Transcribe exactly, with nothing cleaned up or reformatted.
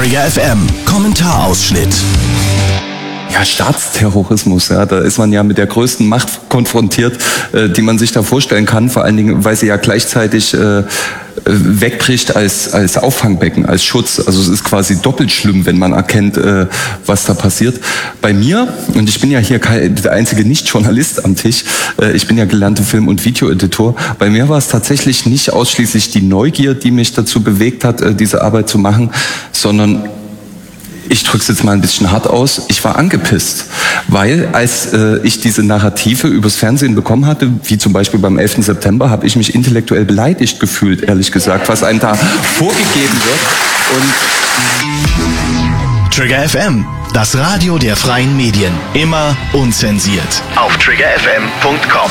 Trigger F M, Kommentarausschnitt. Ja, Staatsterrorismus, ja, da ist man ja mit der größten Macht konfrontiert, äh, die man sich da vorstellen kann, vor allen Dingen, weil sie ja gleichzeitig äh, wegbricht als, als Auffangbecken, als Schutz. Also es ist quasi doppelt schlimm, wenn man erkennt, äh, was da passiert. Bei mir, und ich bin ja hier kein, der einzige Nicht-Journalist am Tisch, äh, ich bin ja gelernter Film- und Videoeditor, bei mir war es tatsächlich nicht ausschließlich die Neugier, die mich dazu bewegt hat, äh, diese Arbeit zu machen, sondern ich drücke es jetzt mal ein bisschen hart aus, ich war angepisst, weil als äh, ich diese Narrative übers Fernsehen bekommen hatte, wie zum Beispiel beim elften September, habe ich mich intellektuell beleidigt gefühlt, ehrlich gesagt, was einem da vorgegeben wird. Und Trigger F M, das Radio der freien Medien, immer unzensiert. Auf trigger f m punkt com.